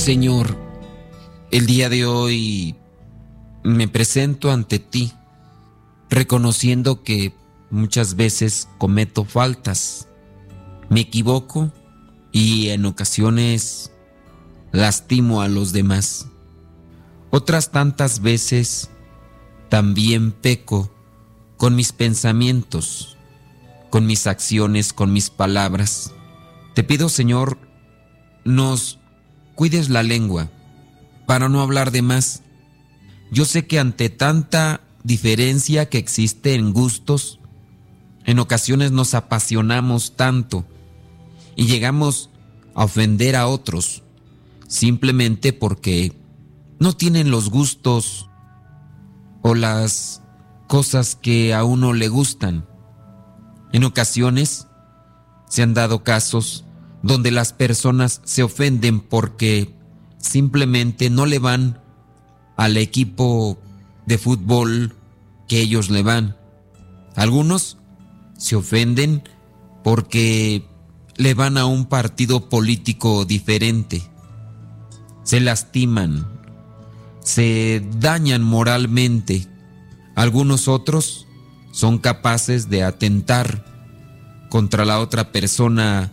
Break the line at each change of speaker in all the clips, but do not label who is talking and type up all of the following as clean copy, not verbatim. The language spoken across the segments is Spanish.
Señor, el día de hoy me presento ante ti, reconociendo que muchas veces cometo faltas, me equivoco y en ocasiones lastimo a los demás. Otras tantas veces también peco con mis pensamientos, con mis acciones, con mis palabras. Te pido, Señor, nos cuides la lengua para no hablar de más. Yo sé que ante tanta diferencia que existe en gustos, en ocasiones nos apasionamos tanto y llegamos a ofender a otros simplemente porque no tienen los gustos o las cosas que a uno le gustan. En ocasiones se han dado casos donde las personas se ofenden porque simplemente no le van al equipo de fútbol que ellos le van. Algunos se ofenden porque le van a un partido político diferente. Se lastiman, se dañan moralmente. Algunos otros son capaces de atentar contra la otra persona,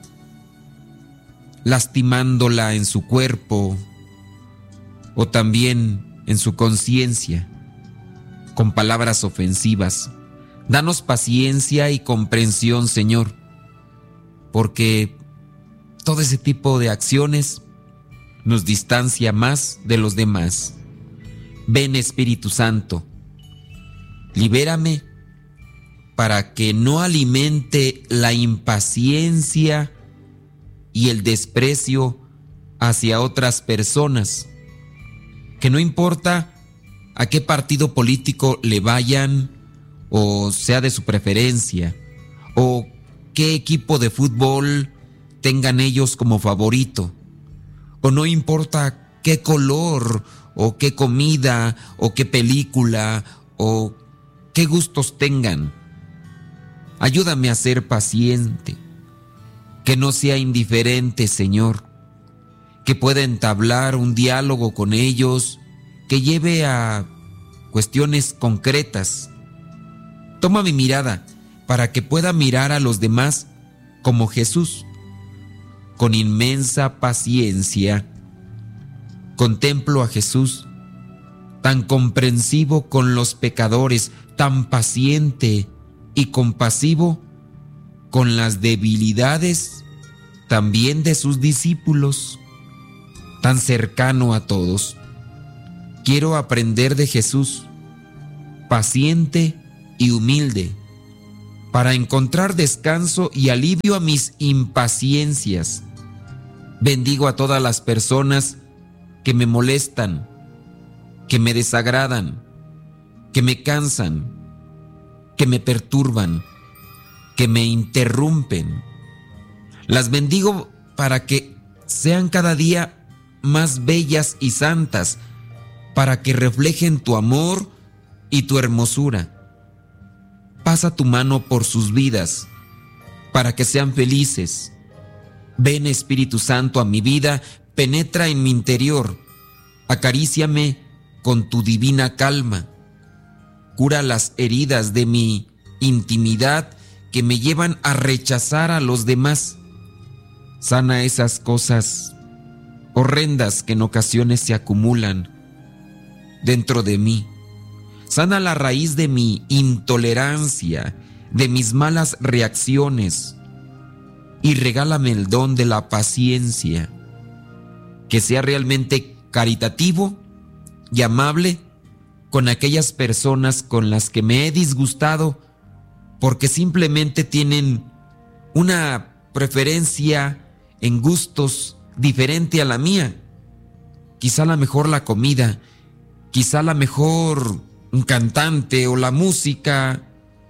lastimándola en su cuerpo o también en su conciencia, con palabras ofensivas. Danos paciencia y comprensión, Señor, porque todo ese tipo de acciones nos distancia más de los demás. Ven, Espíritu Santo, libérame para que no alimente la impaciencia y el desprecio hacia otras personas, que no importa a qué partido político le vayan o sea de su preferencia, o qué equipo de fútbol tengan ellos como favorito, o no importa qué color o qué comida o qué película o qué gustos tengan. Ayúdame a ser paciente, que no sea indiferente, Señor, que pueda entablar un diálogo con ellos que lleve a cuestiones concretas. Toma mi mirada para que pueda mirar a los demás como Jesús, con inmensa paciencia. Contemplo a Jesús, tan comprensivo con los pecadores, tan paciente y compasivo con las debilidades también de sus discípulos, tan cercano a todos. Quiero aprender de Jesús, paciente y humilde, para encontrar descanso y alivio a mis impaciencias. Bendigo a todas las personas que me molestan, que me desagradan, que me cansan, que me perturban, que me interrumpen. Las bendigo para que sean cada día más bellas y santas, para que reflejen tu amor y tu hermosura. Pasa tu mano por sus vidas, para que sean felices. Ven, Espíritu Santo, a mi vida, penetra en mi interior, acaríciame con tu divina calma. Cura las heridas de mi intimidad que me llevan a rechazar a los demás. Sana esas cosas horrendas que en ocasiones se acumulan dentro de mí. Sana la raíz de mi intolerancia, de mis malas reacciones, y regálame el don de la paciencia, que sea realmente caritativo y amable con aquellas personas con las que me he disgustado porque simplemente tienen una preferencia en gustos diferente a la mía. Quizá a lo mejor la comida, quizá a lo mejor un cantante o la música.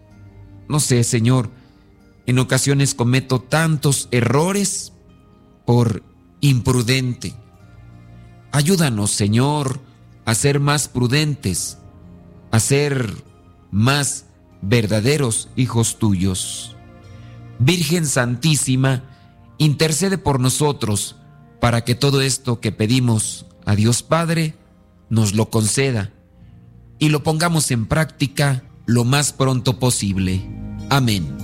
No sé, Señor, en ocasiones cometo tantos errores por imprudente. Ayúdanos, Señor, a ser más prudentes, a ser más verdaderos hijos tuyos. Virgen Santísima, intercede por nosotros para que todo esto que pedimos a Dios Padre nos lo conceda y lo pongamos en práctica lo más pronto posible. Amén.